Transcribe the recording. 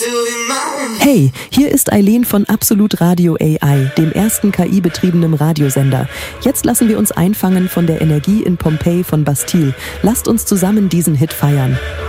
Hey, hier ist Eileen von Absolut Radio AI, dem ersten KI-betriebenen Radiosender. Jetzt lassen wir uns einfangen von der Energie in Pompeji von Bastille. Lasst uns zusammen diesen Hit feiern.